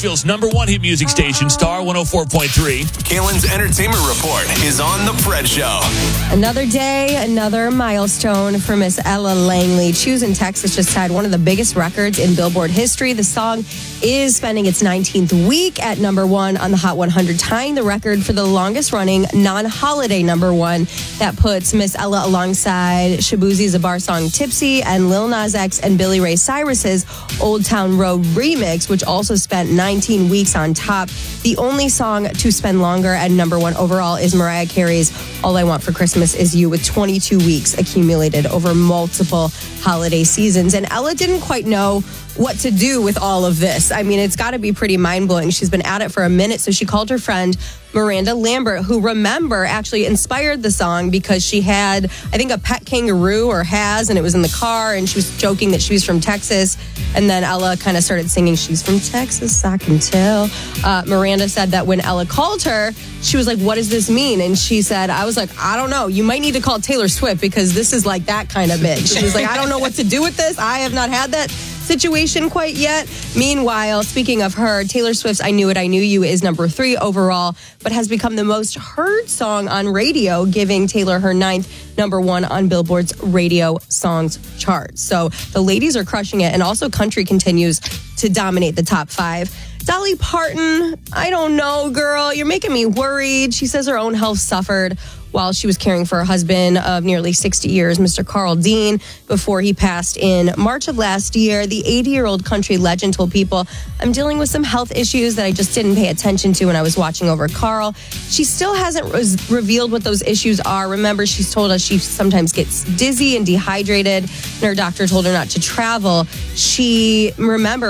Nashville's #1 hit music station, Star 104.3. Kalen's Entertainment Report is on The Fred Show. Another day, another milestone for Miss Ella Langley. Choosing Texas just had one of the biggest records in Billboard history. The song is spending its 19th week at #1 on the Hot 100, tying the record for the longest running non-holiday #1. That puts Miss Ella alongside Shaboozie's Zabar song Tipsy and Lil Nas X and Billy Ray Cyrus's Old Town Road remix, which also spent 19 weeks on top. The only song to spend longer at #1 overall is Mariah Carey's All I Want for Christmas Is You, with 22 weeks accumulated over multiple holiday seasons. And Ella didn't quite know what to do with all of this. I mean, it's got to be pretty mind-blowing. She's been at it for a minute, so she called her friend Miranda Lambert, who, remember, actually inspired the song because she had, I think, a pet kangaroo, or has, and it was in the car, and she was joking that she was from Texas. And then Ella kind of started singing, "She's from Texas, I can tell." Miranda said that when Ella called her, she was like, "What does this mean?" And she said, "I was like, I don't know. You might need to call Taylor Swift because this is like that kind of big." She was like, "I don't know what to do with this. I have not had that situation quite yet." Meanwhile, speaking of her, Taylor Swift's I Knew It, I Knew You is #3 overall, but has become the most heard song on radio, giving Taylor her 9th #1 on Billboard's radio songs chart. So the ladies are crushing it, and also country continues to dominate the top 5. Dolly Parton, I don't know, girl. You're making me worried. She says her own health suffered while she was caring for her husband of nearly 60 years, Mr. Carl Dean, before he passed in March of last year. The 80-year-old country legend told People, "I'm dealing with some health issues that I just didn't pay attention to when I was watching over Carl." She still hasn't revealed what those issues are. Remember, she's told us she sometimes gets dizzy and dehydrated, and her doctor told her not to travel. She, remember,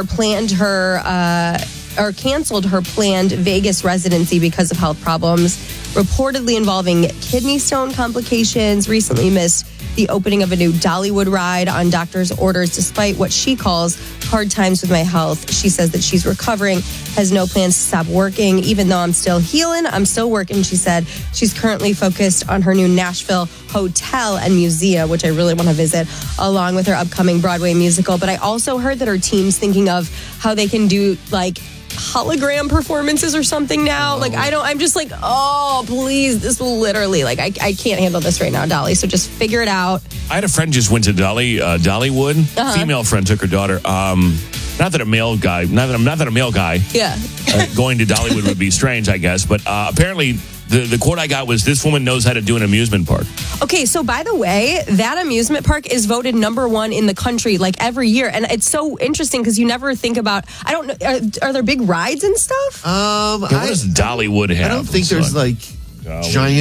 canceled her planned Vegas residency because of health problems, reportedly involving kidney stone complications. Recently missed the opening of a new Dollywood ride on doctor's orders, despite what she calls hard times with my health. She says that she's recovering, has no plans to stop working. "Even though I'm still healing, I'm still working," she said. She's currently focused on her new Nashville hotel and museum, which I really want to visit, along with her upcoming Broadway musical. But I also heard that her team's thinking of how they can do, like, hologram performances or something now. I'm just like, oh, please, this will literally, I can't handle this right now, Dolly. So just figure it out. I had a friend just went to Dollywood. Female friend took her daughter. Not that a male guy, Yeah. going to Dollywood would be strange, I guess. But apparently, the quote I got was, "This woman knows how to do an amusement park." Okay, so by the way, that amusement park is voted #1 in the country, every year. And it's so interesting because you never think about, I don't know, are there big rides and stuff? What does Dollywood have? I don't think there's giant